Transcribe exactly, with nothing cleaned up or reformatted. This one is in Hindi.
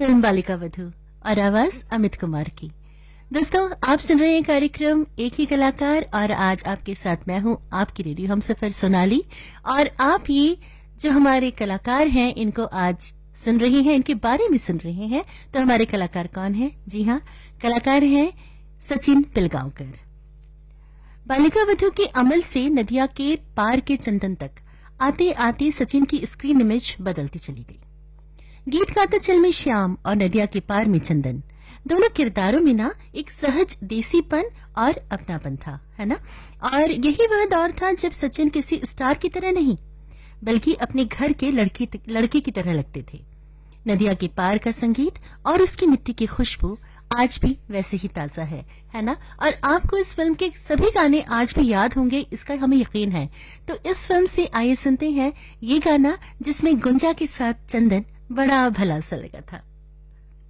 फिल्म बालिका वधू और आवाज अमित कुमार की। दोस्तों, आप सुन रहे हैं कार्यक्रम एक ही कलाकार और आज आपके साथ मैं हूं आपकी रेडियो हमसफर सोनाली। और आप ये जो हमारे कलाकार हैं इनको आज सुन रहे हैं, इनके बारे में सुन रहे हैं। तो हमारे कलाकार कौन हैं? जी हाँ, कलाकार हैं सचिन पिलगांवकर। बालिका वधू के अमल से नदिया के पार के चंदन तक आते आते सचिन की स्क्रीन इमेज बदलती चली गई। गीत गाता चल में श्याम और नदिया के पार में चंदन, दोनों किरदारों में ना एक सहज देसीपन और अपनापन था, है ना। और यही वह दौर था जब सचिन किसी स्टार की तरह नहीं बल्कि अपने घर के लड़की लड़के की तरह लगते थे। नदिया के पार का संगीत और उसकी मिट्टी की खुशबू आज भी वैसे ही ताजा है, है ना। और आपको इस फिल्म के सभी गाने आज भी याद होंगे, इसका हमें यकीन है। तो इस फिल्म से आइए सुनते हैं ये गाना जिसमें गुंजा के साथ चंदन बड़ा भला सा लगा था।